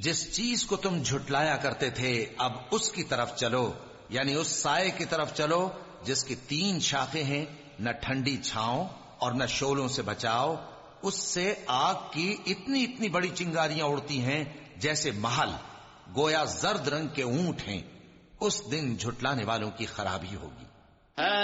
जिस चीज को तुम झुटलाया करते थे अब उसकी तरफ चलो, यानी उस साये की तरफ चलो जिसकी 3 शाखें हैं, न ठंडी छांव और न शोलों से बचाओ। उससे आग की इतनी इतनी बड़ी चिंगारियां उड़ती हैं जैसे महल, गोया जर्द रंग के ऊंट हैं। उस दिन झुटलाने वालों की खराबी होगी।